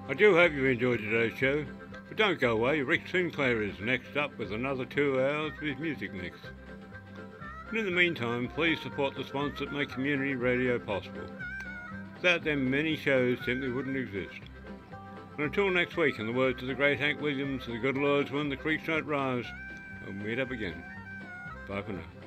I do hope you enjoyed today's show, but don't go away. Rick Sinclair is next up with another 2 hours of his music mix. And in the meantime, please support the sponsors that make community radio possible. Without them, many shows simply wouldn't exist. And until next week, in the words of the great Hank Williams, the good Lord's when the creeks don't rise, we'll meet up again. Bye for now.